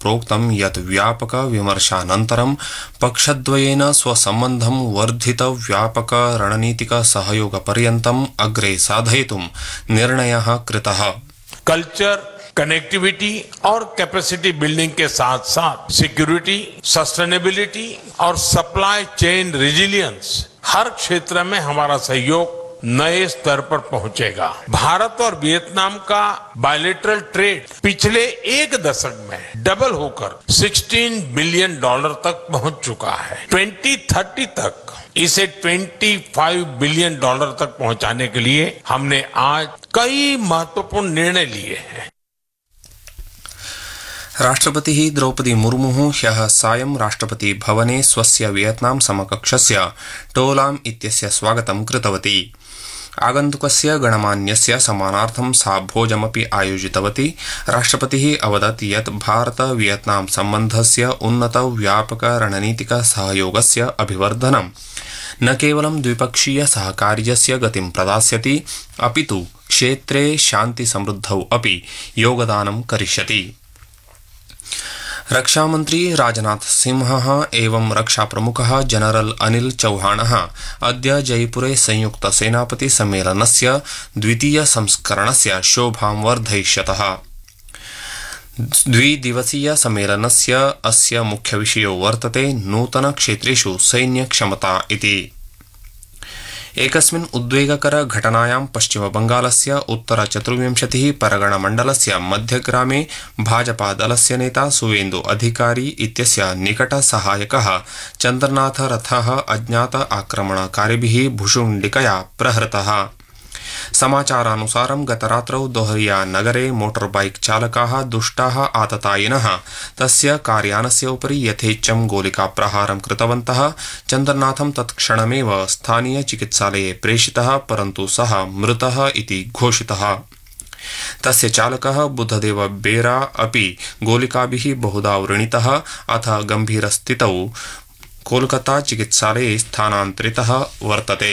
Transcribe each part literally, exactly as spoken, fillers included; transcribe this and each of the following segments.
प्रोक्तं यत् व्यापक विमर्शानन्तरं पक्षद्वयेन स्वसम्बन्धं वर्धित व्यापक रणनीतिक सहयोगपर्यन्तम् अग्रे साधयितुं निर्णयः कृतः। कल्चर, कनेक्टिविटी और कैपेसिटी बिल्डिंग के साथ साथ सिक्योरिटी, सस्टेनेबिलिटी और सप्लाई चेन रेजिलियंस हर क्षेत्र में हमारा सहयोग नए स्तर पर पहुंचेगा। भारत और वियतनाम का बायलैटरल ट्रेड पिछले एक दशक में डबल होकर सोलह बिलियन डॉलर तक पहुंच चुका है। दो हज़ार तीस तक इसे पच्चीस बिलियन डॉलर तक पहुंचाने के लिए हमने आज कई महत्वपूर्ण निर्णय लिए हैं। राष्ट्रपतिः द्रौपदी मुर्मुः ह्यः सायं राष्ट्रपति भवने स्वस्य वियतनाम समकक्षस्य टोलाम इत्यस्य स्वागतं कृतवती। आगन्तुकस्य गणमान्यस्य सम्मानार्थं सा भोजमपि आयोजितवती। राष्ट्रपतिः अवदत् यत् भारत वियतनाम सम्बन्धस्य उन्नत व्यापक रणनीतिक सहयोगस्य अभिवर्धनं न केवलं द्विपक्षीय सहकार्यस्य गतिं प्रदास्यति अपितु क्षेत्रे शान्ति समृद्धौ अपि योगदानं करिष्यति। रक्षामन्त्री राजनाथ सिंहः एवं रक्षाप्रमुखः जनरल अनिल चौहानः अद्य जयपुरे संयुक्त सेनापति सम्मेलनस्य द्वितीय संस्करणस्य शोभां वर्धयिष्यतः। द्विदिवसीय सम्मेलनस्य अस्य मुख्यविषयो वर्तते नूतन क्षेत्रेषु सैन्यक्षमता इति। एकस्मिन् उद्वेगकर घटनायां पश्चिमबंगालस्य उत्तर चतुर्विंशतिः परगणमण्डलस्य मध्यग्रामे भाजपादलस्य नेता सुवेन्दु अधिकारी इत्यस्य निकट सहायकः चन्द्रनाथ रथः अज्ञात आक्रमणकारिभिः भुशुण्डिकया प्रहृतः। समाचारानुसारं गतरात्रौ दोहरिया नगरे मोटरबाइक चालकाः दुष्टाः आततायिनः तस्य कार्यानस्य उपरि यथेच्छं गोलिकाप्रहारं कृतवन्तः। चन्द्रनाथं तत्क्षणमेव स्थानीय चिकित्सालये प्रेषितः, परन्तु सः मृतः इति घोषितः। तस्य चालकः बुद्धदेव बेरा अपि गोलिकाभिः बहुधा व्रणितः अथ गम्भीरस्थितौ कोलकाता चिकित्सालये स्थानान्तरितः वर्तते।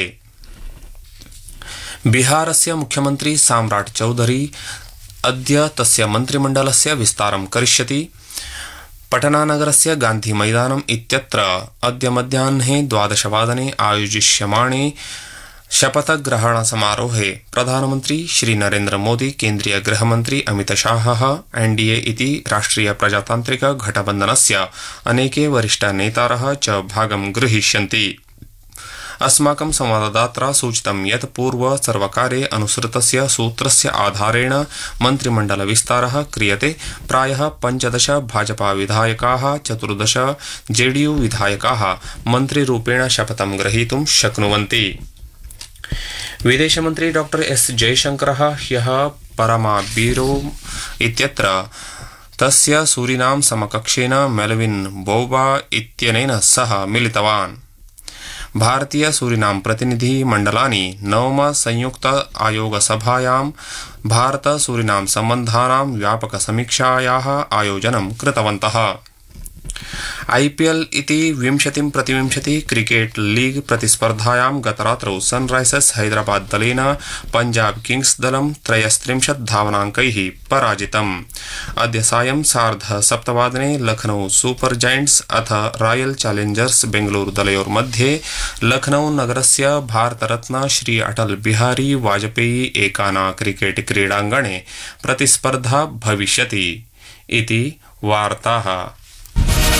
बिहारस्य मुख्यमन्त्री साम्राट चौधरी अद्य तस्य मन्त्रिमण्डलस्य विस्तारं करिष्यति। पटनानगरस्य गान्धी मैदानम् इत्यत्र अद्य मध्याह्ने द्वादशवादने आयोजिष्यमाणे शपथग्रहण समारोहे प्रधानमन्त्री श्री नरेन्द्र मोदी, केन्द्रीय गृहमन्त्री अमित शाहः, एनडीए इति राष्ट्रिय प्रजातान्त्रिक गठबन्धनस्य अनेके वरिष्ठ नेतारः च भागं गृहीष्यन्ति। अस्माकं संवाददात्रा सूचितं यत् पूर्व सर्वकारे अनुसृतस्य सूत्रस्य आधारेण मन्त्रिमण्डल विस्तारः क्रियते। प्रायः पञ्चदश भाजपा विधायकाः, चतुर्दश जेडीयू विधायकाः मन्त्रिरूपेण शपथं ग्रहीतुं शक्नुवन्ति। विदेशमन्त्री डॉ एस जयशंकरः ह्यः परमाबीरो इत्यत्र तस्य सूरिनाम समकक्षेन मेलविन बौबा इत्यनेन सह मिलितवान्। भारतीय सूरिनाम प्रतिनिधि मण्डलानि नवम संयुक्त आयोग सभायां भारत सूरिनाम सम्बन्धानां व्यापक समीक्षायाः आयोजनं कृतवन्तः। आईपीएल इति विंशतिं प्रतिविंशति क्रिकेट लीग प्रतिस्पर्धायां गतरात्रौ सनराइजर्स हैदराबाद दलेन पंजाब किंग्स दलं त्रयस्त्रिंशत् धावनाङ्कैः पराजितम्। अद्य सायं सार्ध सप्तवादने लखनऊ सुपर जायंट्स अथ रॉयल चैलेंजर्स बेंगलुरु दलयोर्मध्ये लखनऊ नगरस्य भारतरत्न श्री अटल बिहारी वाजपेयी एकाना क्रिकेट क्रीडाङ्गणे प्रतिस्पर्धा भविष्यति इति वार्ताः।